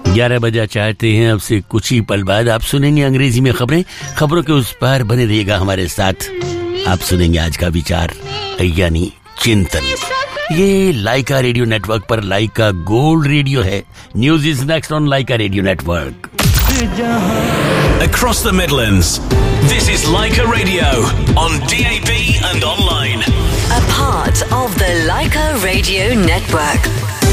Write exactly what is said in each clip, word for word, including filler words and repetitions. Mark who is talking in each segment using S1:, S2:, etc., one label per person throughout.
S1: ग्यारह बजा चाहते हैं। अब से कुछ ही पल बाद आप सुनेंगे अंग्रेजी में खबरें। खबरों के उस पार बने रहिएगा हमारे साथ। आप सुनेंगे आज का विचार यानी चिंतन। ये लाइका रेडियो नेटवर्क पर लाइका गोल्ड रेडियो है। News is next on Lyca radio network.
S2: Across the Midlands, this is Laika Radio on D A B and online.
S3: A part of the Laika Radio Network.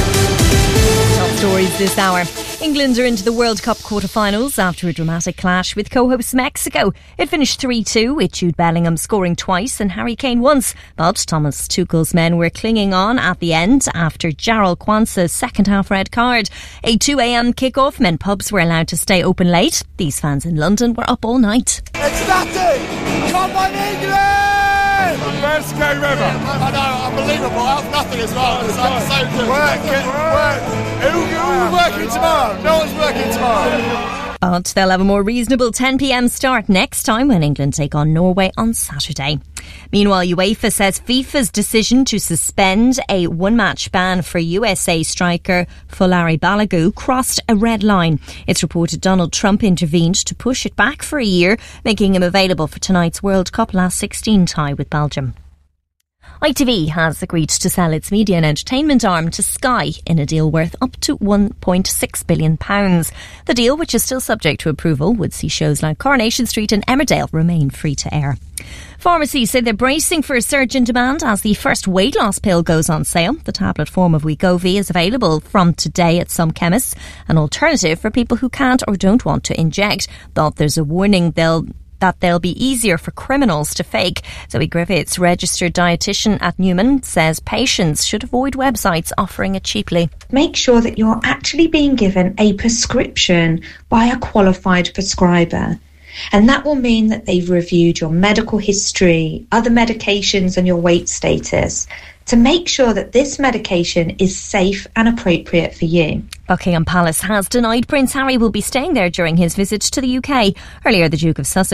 S4: Top stories this hour. England are into the World Cup quarter-finals after a dramatic clash with co-host Mexico. It finished three two, with Jude Bellingham scoring twice and Harry Kane once. But Thomas Tuchel's men were clinging on at the end after Jarrell Quansah's second-half red card. A two a.m. kick-off meant pubs were allowed to stay open late. These fans in London were up all night.
S5: It's nothing! Come on, England! Best game ever. I know, unbelievable. Out of nothing as well. It's like so good. Work, get, work. Who, who's working tomorrow? No one's working tomorrow.
S4: But they'll have a more reasonable ten p.m. start next time when England take on Norway on Saturday. Meanwhile, UEFA says FIFA's decision to suspend a one-match ban for U S A striker Folari Balogun crossed a red line. It's reported Donald Trump intervened to push it back for a year, making him available for tonight's World Cup last sixteen tie with Belgium. I T V has agreed to sell its media and entertainment arm to Sky in a deal worth up to one point six billion pounds. The deal, which is still subject to approval, would see shows like Coronation Street and Emmerdale remain free to air. Pharmacies say they're bracing for a surge in demand as the first weight loss pill goes on sale. The tablet form of Wegovy is available from today at some chemists, an alternative for people who can't or don't want to inject. But there's a warning they'll that they'll be easier for criminals to fake. Zoe Griffiths, registered dietitian at Newman, says patients should avoid websites offering it cheaply.
S6: Make sure that you're actually being given a prescription by a qualified prescriber. And that will mean that they've reviewed your medical history, other medications and your weight status to make sure that this medication is safe and appropriate for you.
S4: Buckingham Palace has denied Prince Harry will be staying there during his visit to the U K. Earlier, the Duke of Sussex